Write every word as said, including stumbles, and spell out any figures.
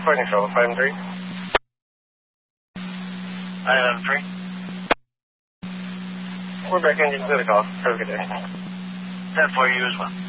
flight control, five three. nine eleven three. We're back engine to the call. Have a good day. ten for you as well.